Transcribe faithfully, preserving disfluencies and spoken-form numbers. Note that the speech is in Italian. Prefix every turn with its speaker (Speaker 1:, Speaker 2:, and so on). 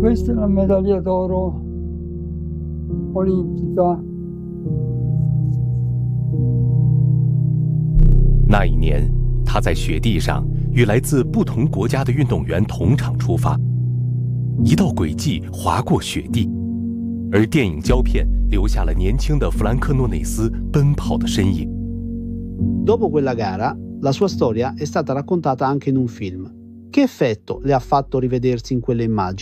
Speaker 1: questa è la medaglia d'oro olimpica。
Speaker 2: 那一年，他在雪地上与来自不同国家的运动员同场出发，一道轨迹划过雪地，而电影胶片留下了年轻的弗兰克诺内斯奔跑的身影。
Speaker 3: Dopo quella gara, la sua storia è stata raccontata anche in un film. Che effetto le ha fatto rivedersi in quelle immagini?